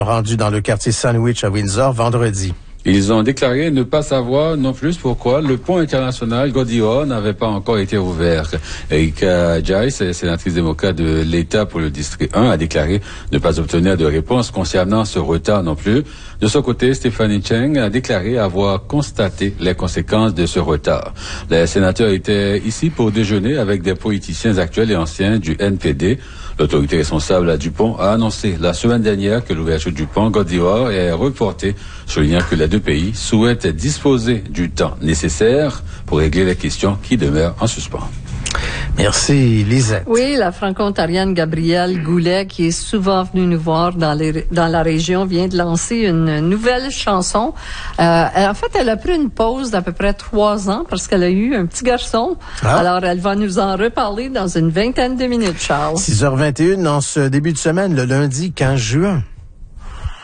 rendu dans le quartier Sandwich à Windsor vendredi. Ils ont déclaré ne pas savoir non plus pourquoi le pont international Gordillon n'avait pas encore été ouvert. Erika Joyce, sénatrice démocrate de l'État pour le district 1, a déclaré ne pas obtenir de réponse concernant ce retard non plus. De son côté, Stephanie Cheng a déclaré avoir constaté les conséquences de ce retard. Les sénateurs étaient ici pour déjeuner avec des politiciens actuels et anciens du NPD. L'autorité responsable du pont a annoncé la semaine dernière que l'ouverture du pont Gordillon est reportée, soulignant que les deux pays souhaitent disposer du temps nécessaire pour régler les questions qui demeurent en suspens. Merci, Lisette. Oui, la franco-ontarienne Gabrielle Goulet, qui est souvent venue nous voir dans la région, vient de lancer une nouvelle chanson. En fait, elle a pris une pause d'à peu près 3 ans parce qu'elle a eu un petit garçon. Ah. Alors, elle va nous en reparler dans une vingtaine de minutes, Charles. 6h21 dans ce début de semaine, le lundi 15 juin.